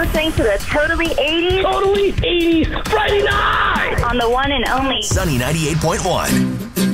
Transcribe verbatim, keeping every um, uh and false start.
listening to the Totally eighties. Totally eighties Friday night! On the one and only Sunny ninety-eight point one.